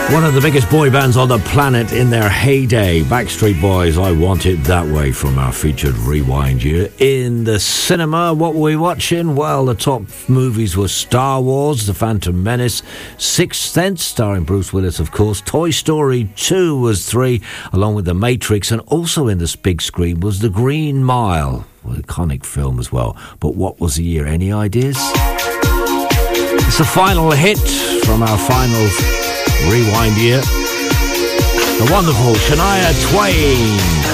One of the biggest boy bands on the planet in their heyday, Backstreet Boys, I Want It That Way, from our featured Rewind year. In the cinema, what were we watching? Well, the top movies were Star Wars, The Phantom Menace, Sixth Sense, starring Bruce Willis, of course. Toy Story 2 was 3, along with The Matrix, and also in this big screen was The Green Mile, an iconic film as well. But what was the year? Any ideas? It's the final hit from our final Rewind year. The wonderful Shania Twain.